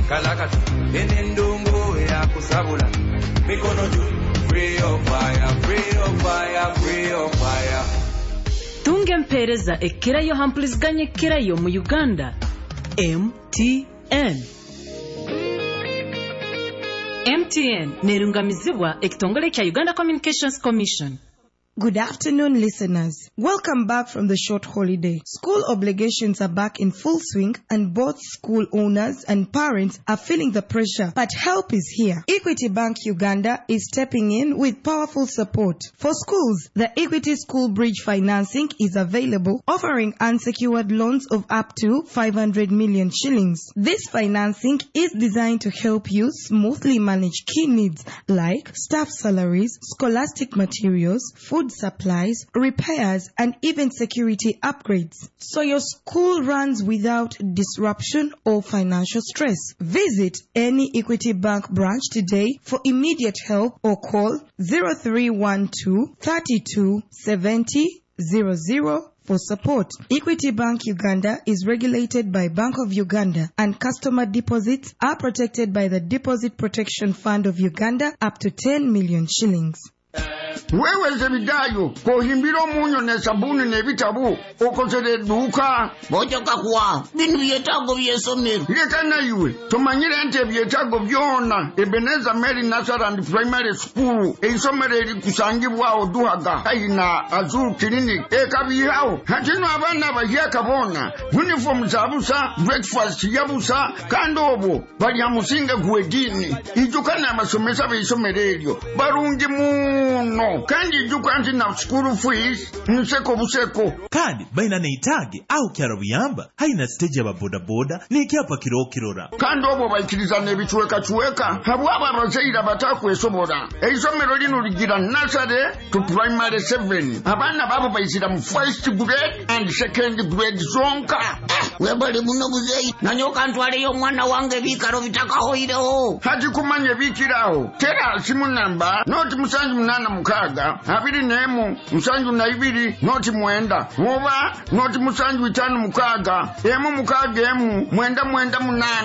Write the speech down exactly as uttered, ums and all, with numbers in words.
kalakata enendongo ya kusabula mikono juu free your fire free your fire free your fire tunge mpereza ekirayo hampuliziganye ekirayo mu Uganda M T N M T N nerungamizibwa ekitongole kya Uganda Communications Commission. Good afternoon, listeners. Welcome back from the short holiday. School obligations are back in full swing and both school owners and parents are feeling the pressure, but help is here. Equity Bank Uganda is stepping in with powerful support. For schools, the Equity School Bridge financing is available, offering unsecured loans of up to five hundred million shillings. This financing is designed to help you smoothly manage key needs like staff salaries, scholastic materials, food supplies, repairs, and even security upgrades, so your school runs without disruption or financial stress. Visit any Equity Bank branch today for immediate help or call zero three one two, three two seven zero zero zero for support. Equity Bank Uganda is regulated by Bank of Uganda, and customer deposits are protected by the Deposit Protection Fund of Uganda up to ten million shillings. Wewe zebidayo kohimbiro munyo ne sabuni ne bitabu okozere duka bojoka kwa binu byetago byesomero lekana yiwe tomanyire nte byetago byona Ebeneza Mary Nazareth Primary School eisomero eri kusangibwa oduhaga kaina Azul Clinic ekabihawo hatino abana bahyaka bona uniform zabusa breakfast yabusa kandobo bali amusinga gwedini ijukana amasomesa beisomero eryo barungi muno kandi jukanti na school fees nseko buseko kandi baina neitage au kyarabuyamba haina stage ya boda boda nikyapa kiro kirora kandi obo bayikiriza nebichweka chweka habwaba abazeira batakwesobora eisomero lino ligira nursery to primary seven abana babo bayisira mu first grade and second grade zonka webali muno buzeyi nanyoka ntwale yo mwana wange bikaro bitakahoireho hati kumanye bikiraho tera simu namba not musanju munana mukaga abiri nemu musanju na ibiri not mwenda woba not musanju itanu mukaga emu mukaga emu mwenda mwenda munana